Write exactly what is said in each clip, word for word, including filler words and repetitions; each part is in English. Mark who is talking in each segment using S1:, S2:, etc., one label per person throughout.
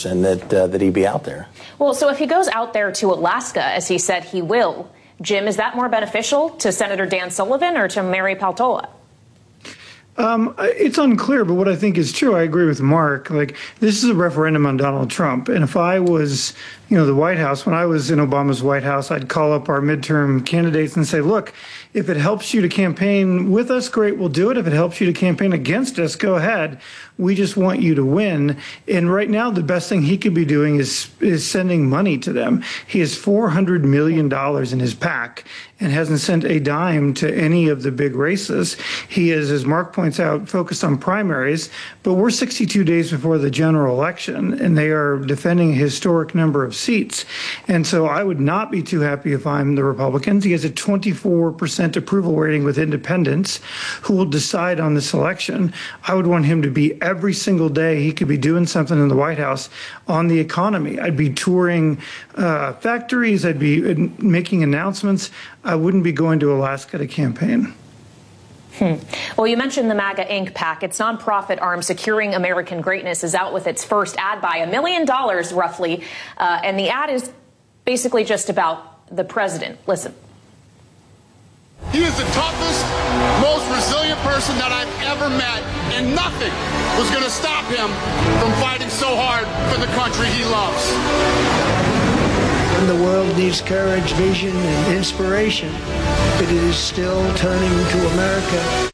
S1: person that uh, that he be out there.
S2: Well, so if he goes out there to Alaska, as he said he will, Jim, is that more beneficial to Senator Dan Sullivan or to Mary Peltola?
S3: Um, it's unclear, but what I think is true, I agree with Mark. Like, this is a referendum on Donald Trump. And if I was, you know, the White House, when I was in Obama's White House, I'd call up our midterm candidates and say, look, if it helps you to campaign with us, great, we'll do it. If it helps you to campaign against us, go ahead. We just want you to win. And right now, the best thing he could be doing is is sending money to them. He has four hundred million dollars in his PAC and hasn't sent a dime to any of the big races. He is, as Mark points out, focused on primaries, but we're sixty-two days before the general election, and they are defending a historic number of seats. And so I would not be too happy if I'm the Republicans. He has a twenty-four percent approval rating with independents who will decide on this election. I would want him to be every single day. He could be doing something in the White House on the economy. I'd be touring uh, factories. I'd be making announcements. I wouldn't be going to Alaska to campaign.
S2: Hmm. Well, you mentioned the MAGA Incorporated PAC. Its nonprofit arm, Securing American Greatness, is out with its first ad buy, a million dollars roughly. Uh, and the ad is basically just about the president. Listen.
S4: He is the toughest, most resilient person that I've ever met, and nothing was going to stop him from fighting so hard for the country he loves.
S5: The world needs courage, vision, and inspiration. It is still turning to America.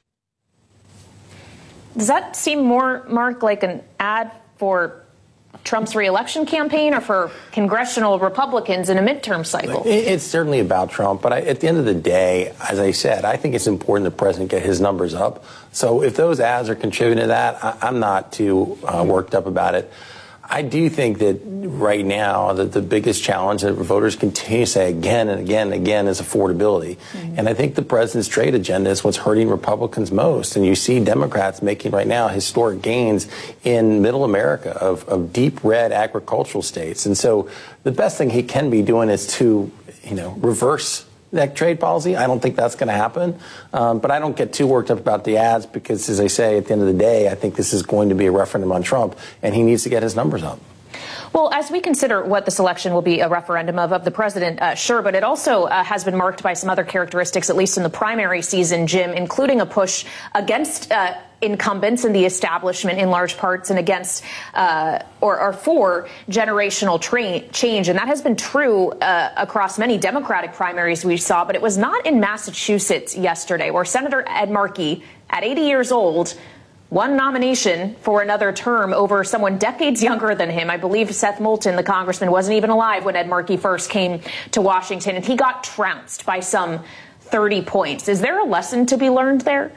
S2: Does that seem more, Mark, like an ad for Trump's reelection campaign or for congressional Republicans in a midterm cycle?
S1: It's certainly about Trump, but I, at the end of the day, as I said, I think it's important the president get his numbers up. So if those ads are contributing to that, I, I'm not too uh, worked up about it. I do think that right now that the biggest challenge that voters continue to say again and again and again is affordability. Mm-hmm. And I think the president's trade agenda is what's hurting Republicans most. And you see Democrats making right now historic gains in middle America of, of deep red agricultural states. And so the best thing he can be doing is to, you know, reverse that trade policy. I don't think that's going to happen. Um, but I don't get too worked up about the ads because, as I say, at the end of the day, I think this is going to be a referendum on Trump, and he needs to get his numbers up.
S2: Well, as we consider what this election will be a referendum of, of the president, uh, sure, but it also uh, has been marked by some other characteristics, at least in the primary season, Jim, including a push against uh, incumbents in the establishment in large parts and against uh, or, or for generational tra- change. And that has been true uh, across many Democratic primaries we saw, but it was not in Massachusetts yesterday, where Senator Ed Markey, at eighty years old, won nomination for another term over someone decades younger than him. I believe Seth Moulton, the congressman, wasn't even alive when Ed Markey first came to Washington, and he got trounced by some thirty points. Is there a lesson to be learned there?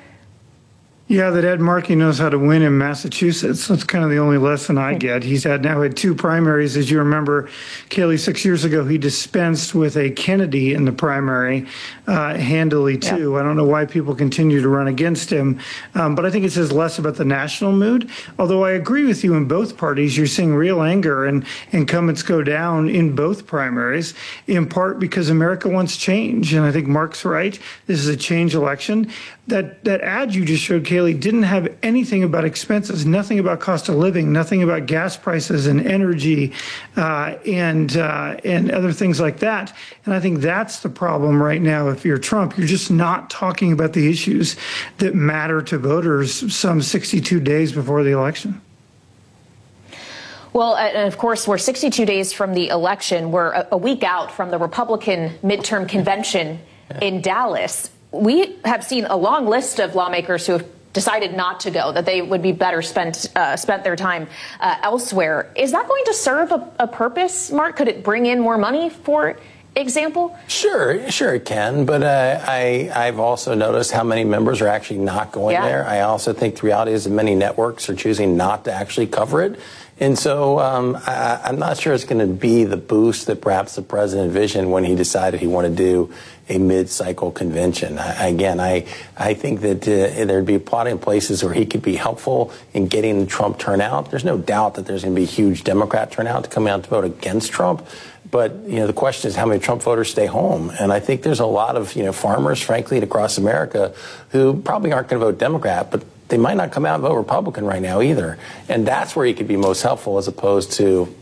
S3: Yeah, that Ed Markey knows how to win in Massachusetts. That's kind of the only lesson I get. He's had now had two primaries. As you remember, Kayleigh, six years ago, he dispensed with a Kennedy in the primary uh, handily, too. Yeah. I don't know why people continue to run against him. Um, but I think it says less about the national mood. Although I agree with you in both parties, you're seeing real anger and incumbents go down in both primaries, in part because America wants change. And I think Mark's right. This is a change election. That that ad you just showed, Kayleigh, didn't have anything about expenses, nothing about cost of living, nothing about gas prices and energy uh, and uh, and other things like that. And I think that's the problem right now. If you're Trump, you're just not talking about the issues that matter to voters some sixty-two days before the election.
S2: Well, and of course, we're sixty-two days from the election. We're a, a week out from the Republican midterm convention in Dallas. We have seen a long list of lawmakers who have decided not to go, that they would be better spent uh, spent their time uh, elsewhere. Is that going to serve a, a purpose, Mark? Could it bring in more money, for example?
S1: Sure, sure it can. But uh, I, I've also noticed how many members are actually not going yeah. there. I also think the reality is that many networks are choosing not to actually cover it. And so um, I, I'm not sure it's going to be the boost that perhaps the president envisioned when he decided he wanted to do a mid-cycle convention. I, again, I I think that uh, there'd be a lot of places where he could be helpful in getting the Trump turnout. There's no doubt that there's going to be a huge Democrat turnout to come out to vote against Trump. But, you know, the question is how many Trump voters stay home. And I think there's a lot of, you know, farmers, frankly, across America who probably aren't going to vote Democrat, but they might not come out and vote Republican right now either. And that's where he could be most helpful as opposed to